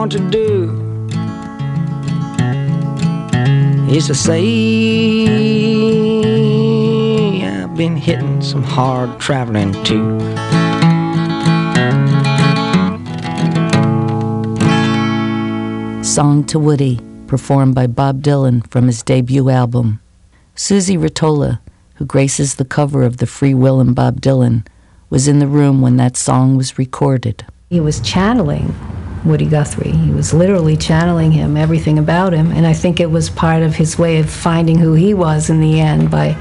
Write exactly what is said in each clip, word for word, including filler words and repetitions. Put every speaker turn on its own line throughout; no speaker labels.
want to do is to say I've been hitting some hard traveling too.
Song to Woody, performed by Bob Dylan from his debut album. Susie Rottola, who graces the cover of the Free Will and Bob Dylan, was in the room when that song was recorded.
He was channeling Woody Guthrie. He was literally channeling him, everything about him, and I think it was part of his way of finding who he was in the end by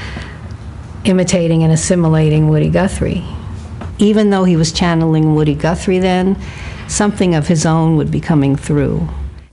imitating and assimilating Woody Guthrie. Even though he was channeling Woody Guthrie then, something of his own would be coming through.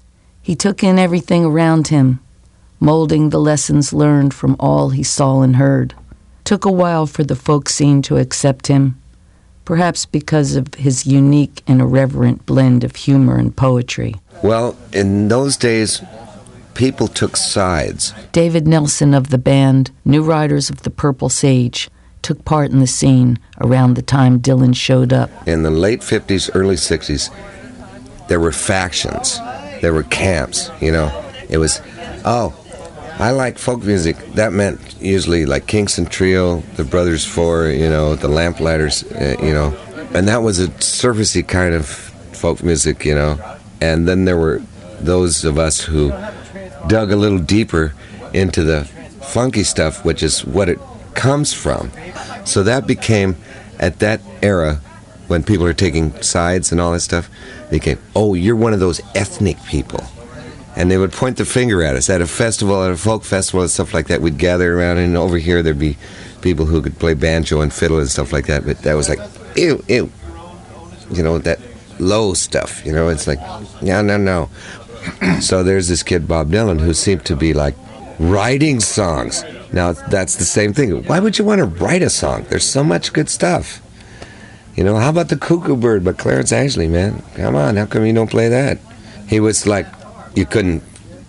He took in everything around him, molding the lessons learned from all he saw and heard. Took a while for the folk scene to accept him, perhaps because of his unique and irreverent blend of humor and poetry.
Well, in those days, people took sides.
David Nelson of the band New Riders of the Purple Sage took part in the scene around the time Dylan showed up.
In the late fifties, early sixties, there were factions. There were camps, you know. It was, oh, I like folk music. That meant usually like Kingston Trio, the Brothers Four, you know, the Lamplighters, uh, you know. And that was a surfacey kind of folk music, you know. And then there were those of us who dug a little deeper into the funky stuff, which is what it comes from. So that became, at that era, when people are taking sides and all that stuff, became, oh, you're one of those ethnic people. And they would point the finger at us. At a festival, at a folk festival and stuff like that, we'd gather around, and over here there'd be people who could play banjo and fiddle and stuff like that. But that was like, ew, ew. You know, that low stuff, you know, it's like, no, no, no. So there's this kid, Bob Dylan, who seemed to be like writing songs. Now, that's the same thing. Why would you want to write a song? There's so much good stuff. You know, how about the Cuckoo Bird by Clarence Ashley, man? Come on, how come you don't play that? He was like, you couldn't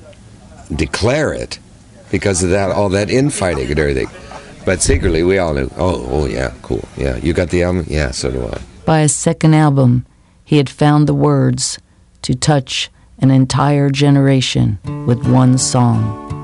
declare it because of that, all that infighting and everything. But secretly, we all knew, oh, oh yeah, cool. Yeah, you got the album? Yeah, so do I.
By his second album, he had found the words to touch an entire generation with one song.